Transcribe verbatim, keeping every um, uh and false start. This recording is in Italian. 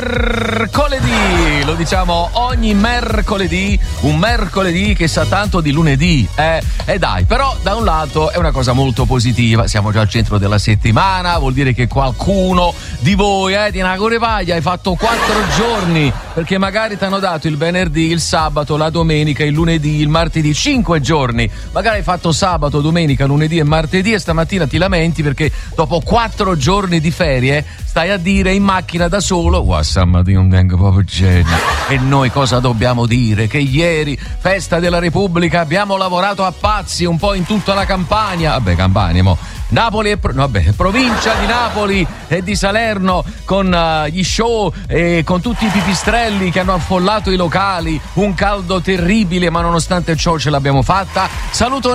mercoledì, lo diciamo ogni mercoledì, un mercoledì che sa tanto di lunedì, eh? E dai, però da un lato è una cosa molto positiva, siamo già al centro della settimana, vuol dire che qualcuno di voi, eh, di Nagore Paglia, hai fatto quattro giorni, perché magari ti hanno dato il venerdì, il sabato, la domenica, il lunedì, il martedì, cinque giorni, magari hai fatto sabato, domenica, lunedì e martedì e stamattina ti lamenti perché dopo quattro giorni di ferie stai a dire in macchina da solo wow, stamattina non vengo proprio genio. E noi cosa dobbiamo dire? Che ieri, festa della Repubblica, abbiamo lavorato a pazzi un po' in tutta la Campania, vabbè Campania mo Napoli e pro- vabbè, provincia di Napoli e di Salerno con uh, gli show e con tutti i pipistrelli che hanno affollato i locali, un caldo terribile, ma nonostante ciò ce l'abbiamo fatta. Saluto